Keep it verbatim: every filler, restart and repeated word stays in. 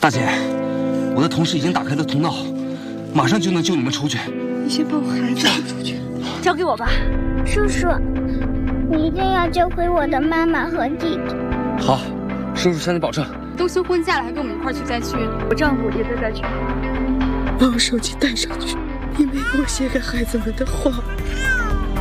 大姐，我的同事已经打开了通道，马上就能救你们出去。 你先把我孩子救出去， 交给我吧。 叔叔，你一定要救回我的妈妈和弟弟。 好，叔叔向你保证。 都休婚假了，还跟我们一块去灾区。我丈夫也在灾区。 把我手机带上去，你没给我写给孩子们的话。